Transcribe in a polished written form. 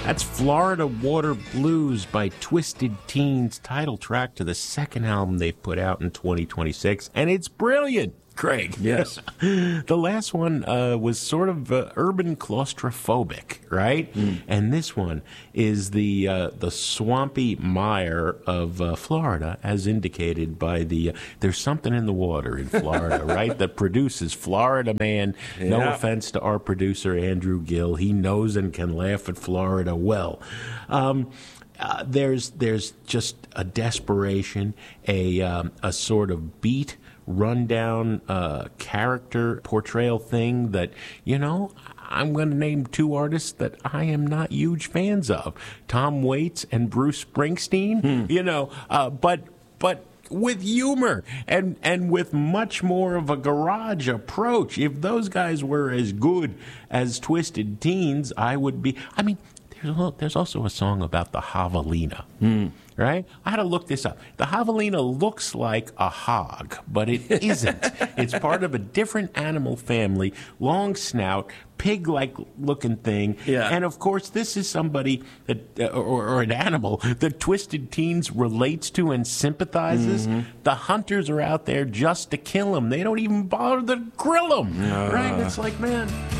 That's Florida Water Blues by Twisted Teens, title track to the second album they've put out in 2026, and it's brilliant. Craig. Yes. The last one was sort of urban claustrophobic, right? And this one is the swampy mire of Florida, as indicated by there's something in the water in Florida, right? That produces Florida Man. Yeah. No offense to our producer, Andrew Gill. He knows and can laugh at Florida well. There's just a desperation, a sort of beat, rundown character portrayal thing that, I'm going to name two artists that I am not huge fans of, Tom Waits and Bruce Springsteen, but with humor and with much more of a garage approach. If those guys were as good as Twisted Teens, I would be. I mean, there's also a song about the javelina, right? I had to look this up. The javelina looks like a hog, but it isn't. It's part of a different animal family, long snout, pig-like looking thing. Yeah. And, of course, this is somebody that, or an animal that Twisted Teens relates to and sympathizes. The hunters are out there just to kill them. They don't even bother to grill them, right? It's like, man,